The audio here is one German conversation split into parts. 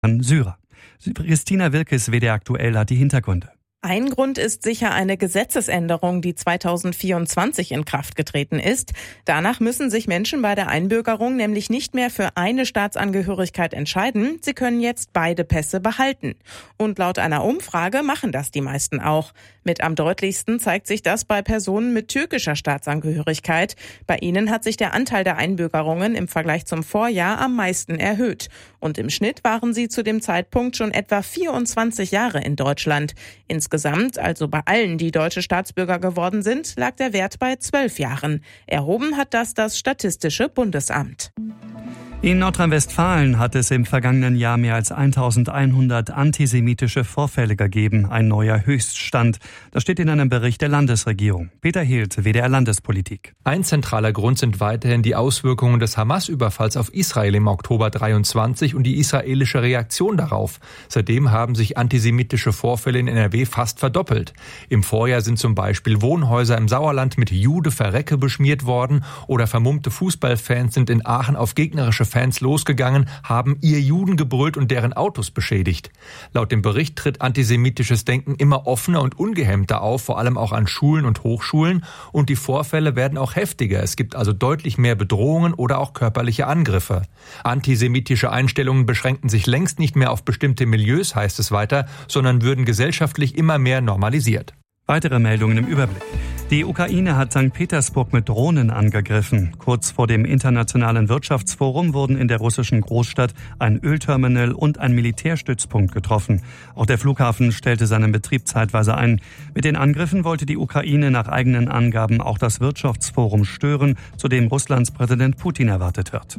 Syrer. Christina Wilkes, WDR aktuell, hat die Hintergründe. Ein Grund ist sicher eine Gesetzesänderung, die 2024 in Kraft getreten ist. Danach müssen sich Menschen bei der Einbürgerung nämlich nicht mehr für eine Staatsangehörigkeit entscheiden. Sie können jetzt beide Pässe behalten. Und laut einer Umfrage machen das die meisten auch. Mit am deutlichsten zeigt sich das bei Personen mit türkischer Staatsangehörigkeit. Bei ihnen hat sich der Anteil der Einbürgerungen im Vergleich zum Vorjahr am meisten erhöht. Und im Schnitt waren sie zu dem Zeitpunkt schon etwa 24 Jahre in Deutschland. Insgesamt, also bei allen, die deutsche Staatsbürger geworden sind, lag der Wert bei 12 Jahren. Erhoben hat das Statistische Bundesamt. In Nordrhein-Westfalen hat es im vergangenen Jahr mehr als 1100 antisemitische Vorfälle gegeben. Ein neuer Höchststand. Das steht in einem Bericht der Landesregierung. Peter Hielt, WDR Landespolitik. Ein zentraler Grund sind weiterhin die Auswirkungen des Hamas-Überfalls auf Israel im Oktober 23 und die israelische Reaktion darauf. Seitdem haben sich antisemitische Vorfälle in NRW fast verdoppelt. Im Vorjahr sind zum Beispiel Wohnhäuser im Sauerland mit Jude verrecke beschmiert worden oder vermummte Fußballfans sind in Aachen auf gegnerische Fans losgegangen, haben ihr Juden gebrüllt und deren Autos beschädigt. Laut dem Bericht tritt antisemitisches Denken immer offener und ungehemmter auf, vor allem auch an Schulen und Hochschulen. Und die Vorfälle werden auch heftiger. Es gibt also deutlich mehr Bedrohungen oder auch körperliche Angriffe. Antisemitische Einstellungen beschränken sich längst nicht mehr auf bestimmte Milieus, heißt es weiter, sondern würden gesellschaftlich immer mehr normalisiert. Weitere Meldungen im Überblick. Die Ukraine hat St. Petersburg mit Drohnen angegriffen. Kurz vor dem Internationalen Wirtschaftsforum wurden in der russischen Großstadt ein Ölterminal und ein Militärstützpunkt getroffen. Auch der Flughafen stellte seinen Betrieb zeitweise ein. Mit den Angriffen wollte die Ukraine nach eigenen Angaben auch das Wirtschaftsforum stören, zu dem Russlands Präsident Putin erwartet wird.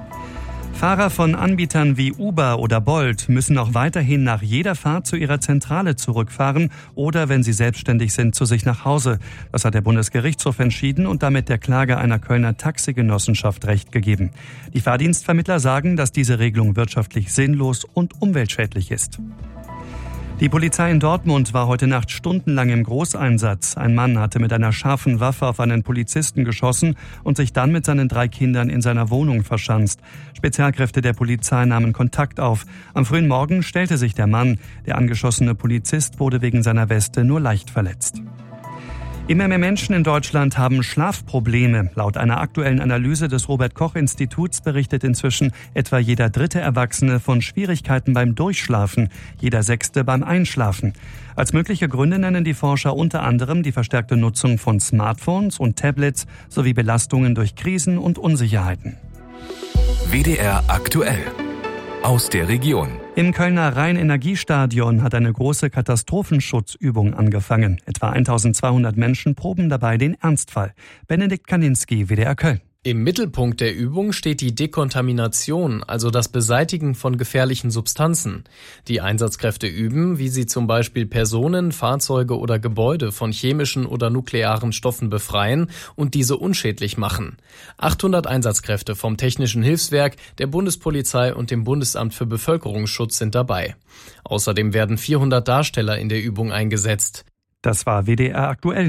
Fahrer von Anbietern wie Uber oder Bolt müssen auch weiterhin nach jeder Fahrt zu ihrer Zentrale zurückfahren oder, wenn sie selbstständig sind, zu sich nach Hause. Das hat der Bundesgerichtshof entschieden und damit der Klage einer Kölner Taxigenossenschaft Recht gegeben. Die Fahrdienstvermittler sagen, dass diese Regelung wirtschaftlich sinnlos und umweltschädlich ist. Die Polizei in Dortmund war heute Nacht stundenlang im Großeinsatz. Ein Mann hatte mit einer scharfen Waffe auf einen Polizisten geschossen und sich dann mit seinen 3 Kindern in seiner Wohnung verschanzt. Spezialkräfte der Polizei nahmen Kontakt auf. Am frühen Morgen stellte sich der Mann. Der angeschossene Polizist wurde wegen seiner Weste nur leicht verletzt. Immer mehr Menschen in Deutschland haben Schlafprobleme. Laut einer aktuellen Analyse des Robert-Koch-Instituts berichtet inzwischen etwa jeder 3. Erwachsene von Schwierigkeiten beim Durchschlafen, jeder 6. beim Einschlafen. Als mögliche Gründe nennen die Forscher unter anderem die verstärkte Nutzung von Smartphones und Tablets sowie Belastungen durch Krisen und Unsicherheiten. WDR aktuell. Aus der Region. Im Kölner Rhein-Energiestadion hat eine große Katastrophenschutzübung angefangen. Etwa 1200 Menschen proben dabei den Ernstfall. Benedikt Kaninski, WDR Köln. Im Mittelpunkt der Übung steht die Dekontamination, also das Beseitigen von gefährlichen Substanzen. Die Einsatzkräfte üben, wie sie zum Beispiel Personen, Fahrzeuge oder Gebäude von chemischen oder nuklearen Stoffen befreien und diese unschädlich machen. 800 Einsatzkräfte vom Technischen Hilfswerk, der Bundespolizei und dem Bundesamt für Bevölkerungsschutz sind dabei. Außerdem werden 400 Darsteller in der Übung eingesetzt. Das war WDR aktuell.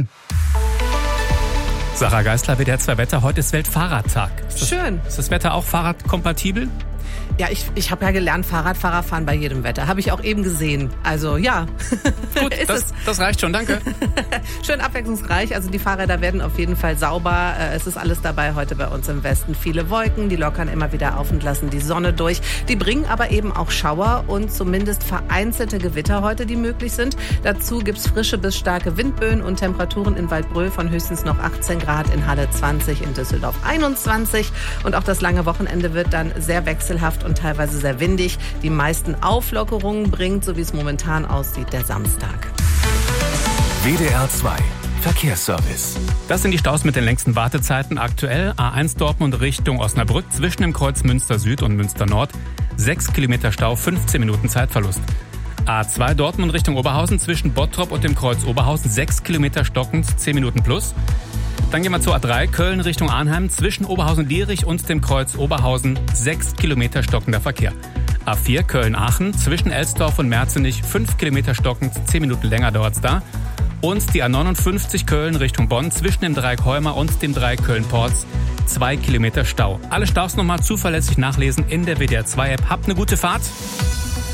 Sarah Geisler, WDR 2 Wetter. Heute ist Weltfahrradtag. Schön. Ist das Wetter auch fahrradkompatibel? Ja, ich habe ja gelernt, Fahrradfahrer fahren bei jedem Wetter. Habe ich auch eben gesehen. Also ja. Gut, das reicht schon, danke. Schön abwechslungsreich. Also die Fahrräder werden auf jeden Fall sauber. Es ist alles dabei heute bei uns im Westen. Viele Wolken, die lockern immer wieder auf und lassen die Sonne durch. Die bringen aber eben auch Schauer und zumindest vereinzelte Gewitter heute, die möglich sind. Dazu gibt's frische bis starke Windböen und Temperaturen in Waldbröl von höchstens noch 18 Grad, in Halle 20, in Düsseldorf 21. Und auch das lange Wochenende wird dann sehr wechselhaft und teilweise sehr windig. Die meisten Auflockerungen bringt, so wie es momentan aussieht, der Samstag. WDR 2 Verkehrsservice. Das sind die Staus mit den längsten Wartezeiten aktuell. A1 Dortmund Richtung Osnabrück zwischen dem Kreuz Münster Süd und Münster Nord. 6 Kilometer Stau, 15 Minuten Zeitverlust. A2 Dortmund Richtung Oberhausen zwischen Bottrop und dem Kreuz Oberhausen. 6 Kilometer stockend, 10 Minuten plus. Dann gehen wir zur A3, Köln Richtung Arnheim, zwischen Oberhausen-Lierich und dem Kreuz Oberhausen, 6 Kilometer stockender Verkehr. A4 Köln-Aachen, zwischen Elsdorf und Merzenich, 5 Kilometer stockend, 10 Minuten länger dauert's da. Und die A59 Köln Richtung Bonn, zwischen dem Dreieck Heumer und dem Dreieck Köln-Porz, 2 Kilometer Stau. Alle Staus nochmal zuverlässig nachlesen in der WDR 2 App. Habt eine gute Fahrt.